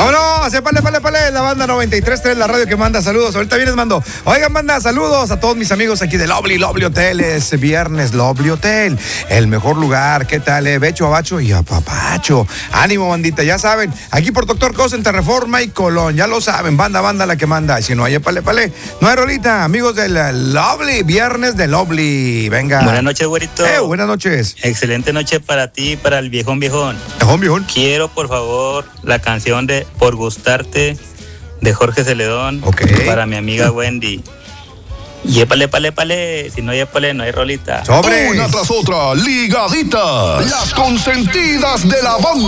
¡Vámonos! ¡Pale! La banda 93.3, la radio que manda saludos. Ahorita vienes, mando. Oigan, manda saludos a todos mis amigos aquí de Lovely Hotel. Es viernes, Lovely Hotel. El mejor lugar. ¿Qué tal, Becho, abacho y apapacho? Ánimo, bandita, ya saben. Aquí por Doctor Cosa, entre Reforma y Colón. Ya lo saben, banda la que manda. Y si no hay pale. No hay rolita, amigos del Lovely. Viernes de Lovely. Venga. Buenas noches, güerito. Buenas noches. Excelente noche para ti y para el viejón. Viejón. Quiero, por favor, la canción de Por Gustarte de Jorge Celedón. Okay. Para mi amiga Wendy. Y pale. Si no hay pale, no hay rolita. ¡Sobre! Una tras otra, ligaditas. Las consentidas de la banda.